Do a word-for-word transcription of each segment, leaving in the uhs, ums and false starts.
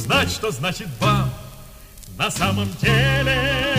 узнать, что значит вам на самом деле.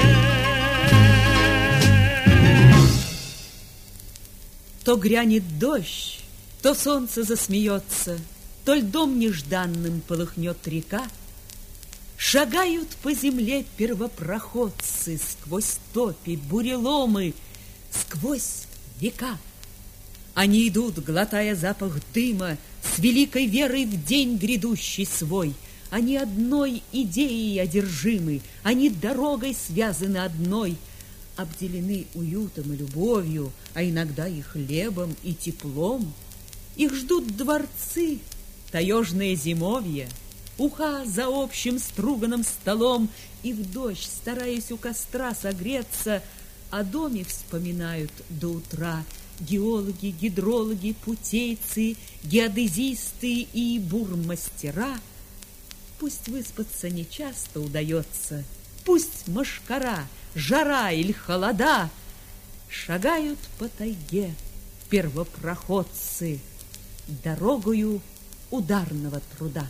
То грянет дождь, то солнце засмеется, то льдом нежданным полыхнет река. Шагают по земле первопроходцы сквозь топи, буреломы, сквозь века. Они идут, глотая запах дыма, с великой верой в день грядущий свой. Они одной идеей одержимы, они дорогой связаны одной, обделены уютом и любовью, а иногда и хлебом, и теплом. Их ждут дворцы, таежное зимовье, уха за общим струганным столом, и в дождь, стараясь у костра согреться, о доме вспоминают до утра геологи, гидрологи, путейцы, геодезисты и бурмастера. Пусть выспаться нечасто удается, пусть мошкара, жара или холода, шагают по тайге первопроходцы дорогою ударного труда.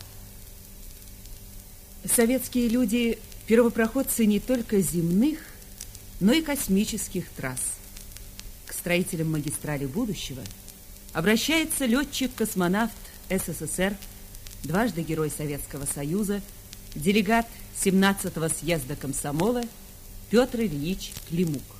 Советские люди – первопроходцы не только земных, но и космических трасс. К строителям магистрали будущего обращается летчик-космонавт СССР, дважды Герой Советского Союза, делегат семнадцатого съезда комсомола Петр Ильич Климук.